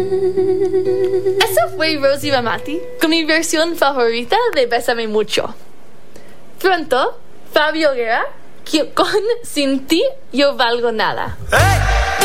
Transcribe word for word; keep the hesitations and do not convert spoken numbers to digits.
Eso fue Rosy Ramati con mi versión favorita de Bésame Mucho. Pronto, Fabio Guerra con Sin ti yo valgo nada. ¡Hey!